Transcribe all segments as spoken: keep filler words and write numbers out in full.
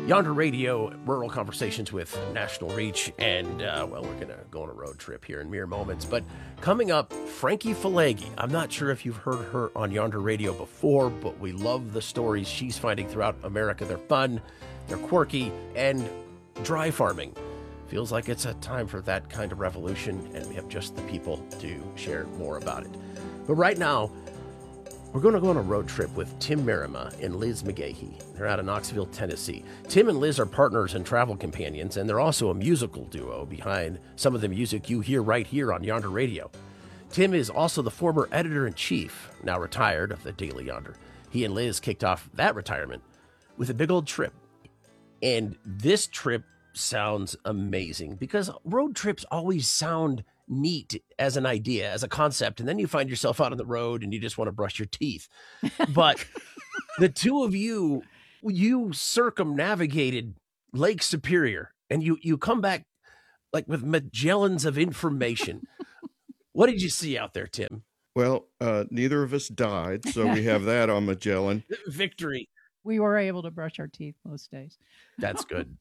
Yonder Radio, Rural Conversations with National Reach, and, uh, well, we're going to go on a road trip here in mere moments. But coming up, Frankie Falagi. I'm not sure if you've heard her on Yonder Radio before, but we love the stories she's finding throughout America. They're fun, they're quirky, and dry farming. Feels like it's a time for that kind of revolution, and we have just the people to share more about it. But right now, we're going to go on a road trip with Tim Merima and Liz McGahey. They're out of Knoxville, Tennessee. Tim and Liz are partners and travel companions, and they're also a musical duo behind some of the music you hear right here on Yonder Radio. Tim is also the former editor-in-chief, now retired, of the Daily Yonder. He and Liz kicked off that retirement with a big old trip. And this trip sounds amazing because road trips always sound neat as an idea, as a concept, and then you find yourself out on the road and you just want to brush your teeth. But the two of you, you circumnavigated Lake Superior, and you you come back like with Magellans of information. What did you see out there, Tim? Well, uh, neither of us died, so we have that on Magellan. Victory. We were able to brush our teeth most days. That's good.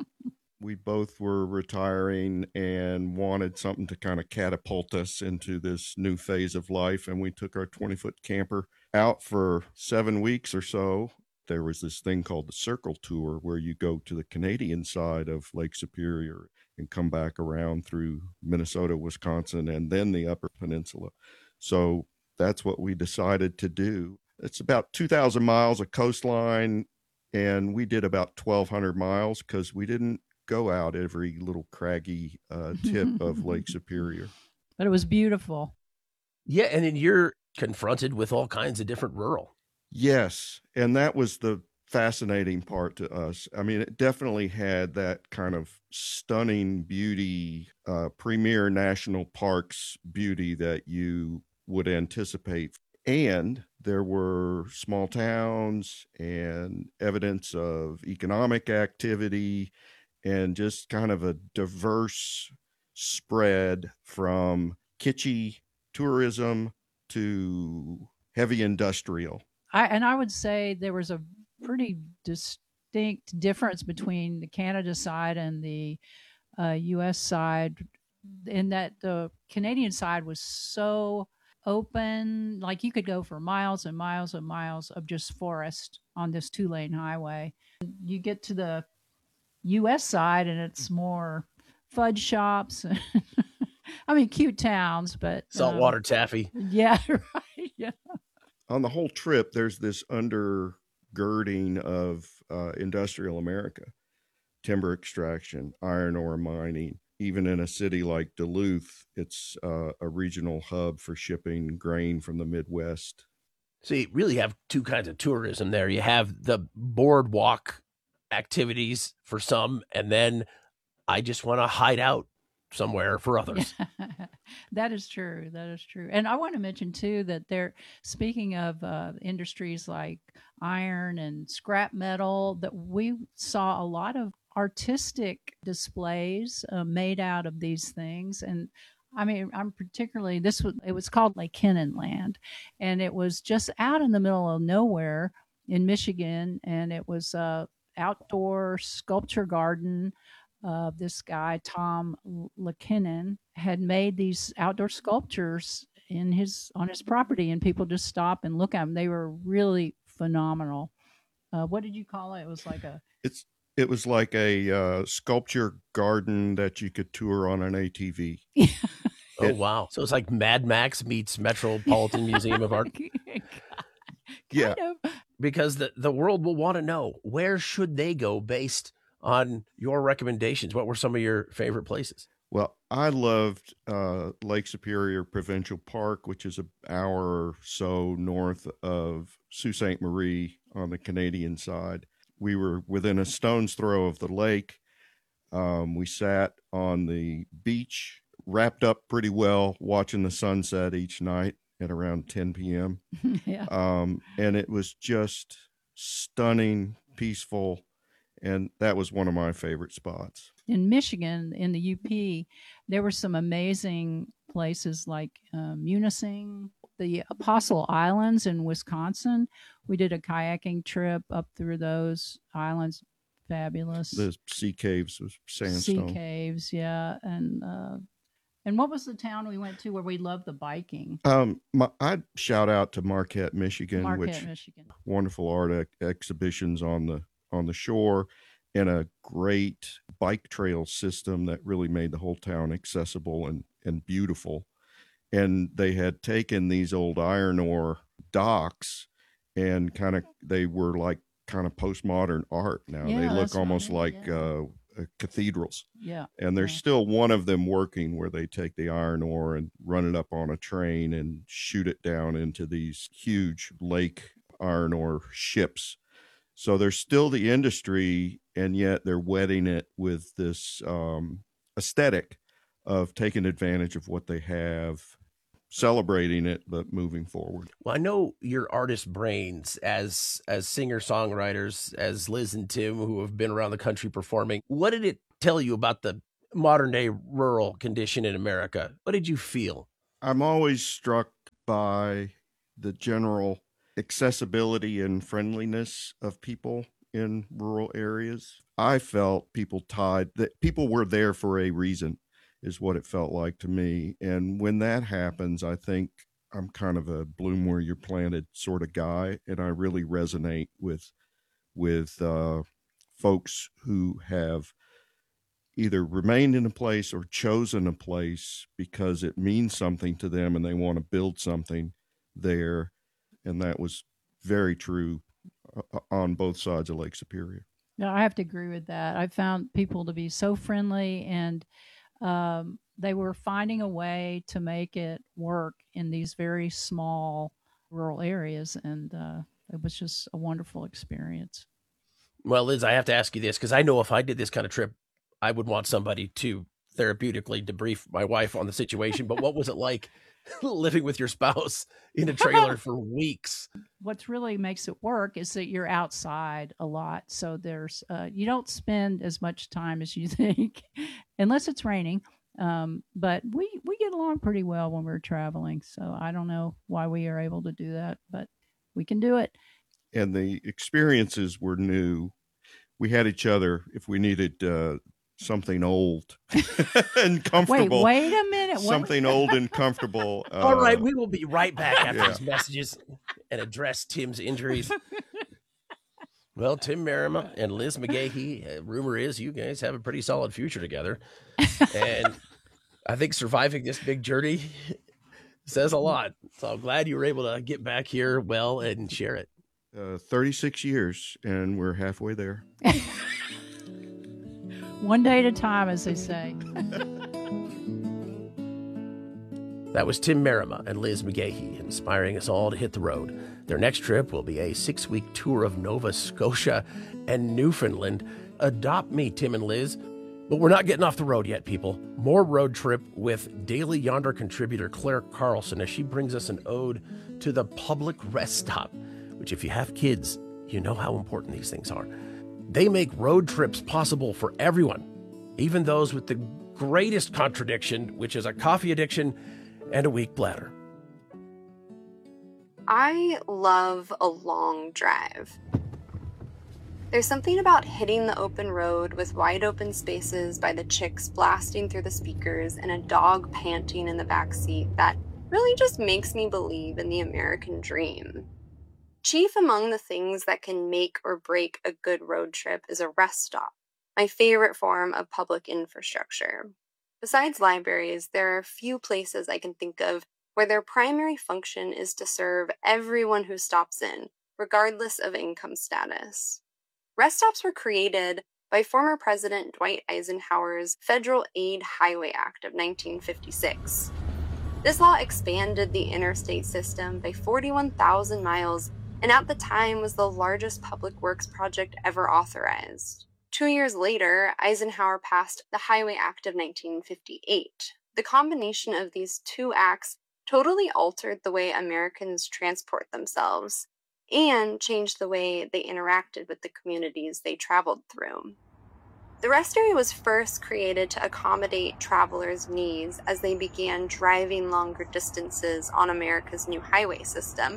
We both were retiring and wanted something to kind of catapult us into this new phase of life. And we took our twenty-foot camper out for seven weeks or so. There was this thing called the Circle Tour where you go to the Canadian side of Lake Superior and come back around through Minnesota, Wisconsin, and then the Upper Peninsula. So that's what we decided to do. It's about two thousand miles of coastline, and we did about twelve hundred miles because we didn't go out every little craggy uh, tip of Lake Superior. But it was beautiful. Yeah, and then you're confronted with all kinds of different rural. Yes, and that was the fascinating part to us. I mean, it definitely had that kind of stunning beauty, uh, premier national parks beauty that you would anticipate. And there were small towns and evidence of economic activity and just kind of a diverse spread from kitschy tourism to heavy industrial. I, and I would say there was a pretty distinct difference between the Canada side and the uh, U S side, in that the Canadian side was so open, like you could go for miles and miles and miles of just forest on this two-lane highway. You get to the U S side and it's more fudge shops. I mean, cute towns, but saltwater um, taffy. Yeah, right. Yeah. On the whole trip, there's this undergirding of uh, industrial America, timber extraction, iron ore mining. Even in a city like Duluth, it's uh, a regional hub for shipping grain from the Midwest. So you really have two kinds of tourism there. You have the boardwalk activities for some, and then I just want to hide out somewhere for others. That is true. That is true. And I want to mention too that they're speaking of uh, industries like iron and scrap metal, that we saw a lot of artistic displays uh, made out of these things. And I mean, I'm particularly, this was, it was called Lake Kennan Land, and it was just out in the middle of nowhere in Michigan. And it was a outdoor sculpture garden. Uh, this guy, Tom LeKinnon, had made these outdoor sculptures in his, on his property, and people just stop and look at them. They were really phenomenal. Uh, what did you call it? It was like a, It's, It was like a uh, sculpture garden that you could tour on an A T V. Oh, It- wow. So it's like Mad Max meets Metropolitan Museum of Art. Yeah. Kind of. Because the, the world will want to know, where should they go based on your recommendations? What were some of your favorite places? Well, I loved uh, Lake Superior Provincial Park, which is an hour or so north of Sault Ste. Marie on the Canadian side. We were within a stone's throw of the lake. Um, we sat on the beach, wrapped up pretty well, watching the sunset each night at around ten p.m. Yeah. Um, and it was just stunning, peaceful, and that was one of my favorite spots. In Michigan, in the U P, there were some amazing places like um, Munising, the Apostle Islands in Wisconsin. We did a kayaking trip up through those islands. fabulous. The sea caves of sandstone. Sea caves, yeah. And uh, and what was the town we went to where we loved the biking? Um, my, I'd shout out to Marquette, Michigan, Marquette, which Michigan. Wonderful art ex- exhibitions on the on the shore, and a great bike trail system that really made the whole town accessible and and beautiful. And they had taken these old iron ore docks and kind of they were like kind of postmodern art now. Yeah, they look that's almost right, like yeah. uh, uh, cathedrals. Yeah. And there's yeah. still one of them working where they take the iron ore and run it up on a train and shoot it down into these huge lake iron ore ships. So there's still the industry, and yet they're wetting it with this um, aesthetic of taking advantage of what they have, celebrating it, but moving forward. Well, I know your artist brains as as singer-songwriters, as Liz and Tim, who have been around the country performing. What did it tell you about the modern-day rural condition in America? What did you feel? I'm always struck by the general accessibility and friendliness of people in rural areas. I felt people tied, that people were there for a reason, is what it felt like to me. And when that happens, I think I'm kind of a bloom where you're planted sort of guy, and I really resonate with with uh, folks who have either remained in a place or chosen a place because it means something to them and they want to build something there. And that was very true uh, on both sides of Lake Superior. No, I have to agree with that. I found people to be so friendly, and um, they were finding a way to make it work in these very small rural areas. And uh, it was just a wonderful experience. Well, Liz, I have to ask you this, because I know if I did this kind of trip, I would want somebody to therapeutically debrief my wife on the situation. But what was it like living with your spouse in a trailer for weeks? What really makes it work is that you're outside a lot. So there's, uh, you don't spend as much time as you think, unless it's raining. Um, but we, we get along pretty well when we're traveling. So I don't know why we are able to do that, but we can do it. And the experiences were new. We had each other if we needed uh, something old and comfortable. Wait, wait a minute. What? Something old and comfortable. Uh, All right, we will be right back after yeah. these messages and address Tim's injuries. Well, Tim Merriman and Liz McGahee, uh, rumor is you guys have a pretty solid future together. And I think surviving this big journey says a lot. So I'm glad you were able to get back here well and share it. Uh, thirty-six years, and we're halfway there. One day at a time, as they say. That was Tim Merriman and Liz McGahee, inspiring us all to hit the road. Their next trip will be a six-week tour of Nova Scotia and Newfoundland. Adopt me, Tim and Liz. But we're not getting off the road yet, people. More road trip with Daily Yonder contributor Claire Carlson as she brings us an ode to the public rest stop, which if you have kids, you know how important these things are. They make road trips possible for everyone, even those with the greatest contradiction, which is a coffee addiction and a weak bladder. I love a long drive. There's something about hitting the open road with wide open spaces by the chicks blasting through the speakers and a dog panting in the back seat that really just makes me believe in the American dream. Chief among the things that can make or break a good road trip is a rest stop, my favorite form of public infrastructure. Besides libraries, there are a few places I can think of where their primary function is to serve everyone who stops in, regardless of income status. Rest stops were created by former President Dwight Eisenhower's Federal Aid Highway Act of nineteen fifty-six. This law expanded the interstate system by forty-one thousand miles and at the time was the largest public works project ever authorized. Two years later, Eisenhower passed the Highway Act of nineteen fifty-eight. The combination of these two acts totally altered the way Americans transport themselves and changed the way they interacted with the communities they traveled through. The rest area was first created to accommodate travelers' needs as they began driving longer distances on America's new highway system,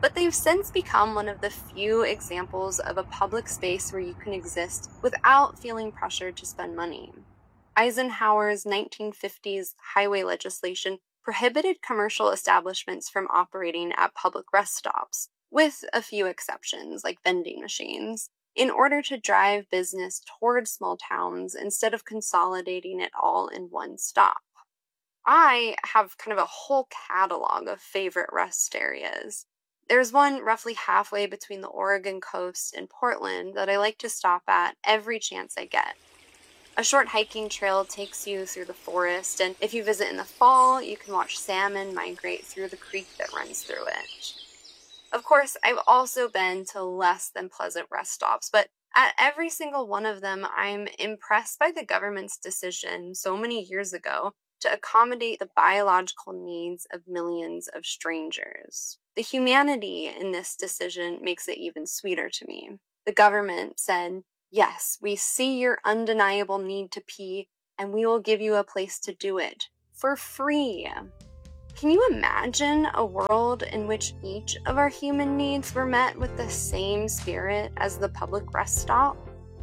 but they've since become one of the few examples of a public space where you can exist without feeling pressured to spend money. Eisenhower's nineteen fifties highway legislation prohibited commercial establishments from operating at public rest stops, with a few exceptions, like vending machines, in order to drive business toward small towns instead of consolidating it all in one stop. I have kind of a whole catalog of favorite rest areas. There's one roughly halfway between the Oregon coast and Portland that I like to stop at every chance I get. A short hiking trail takes you through the forest, and if you visit in the fall, you can watch salmon migrate through the creek that runs through it. Of course, I've also been to less than pleasant rest stops, but at every single one of them, I'm impressed by the government's decision so many years ago to accommodate the biological needs of millions of strangers. The humanity in this decision makes it even sweeter to me. The government said, "Yes, we see your undeniable need to pee, and we will give you a place to do it for free." Can you imagine a world in which each of our human needs were met with the same spirit as the public rest stop?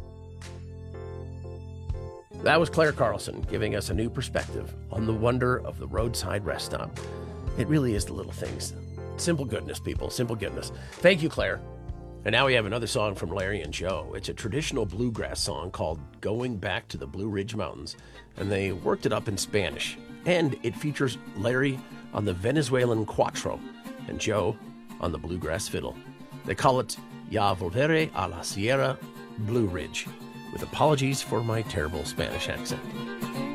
That was Claire Carlson giving us a new perspective on the wonder of the roadside rest stop. It really is the little things. Simple goodness, people. Simple goodness. Thank you, Claire. And now we have another song from Larry and Joe. It's a traditional bluegrass song called Going Back to the Blue Ridge Mountains, and they worked it up in Spanish. And it features Larry on the Venezuelan cuatro and Joe on the bluegrass fiddle. They call it Ya Volveré a la Sierra Blue Ridge, with apologies for my terrible Spanish accent.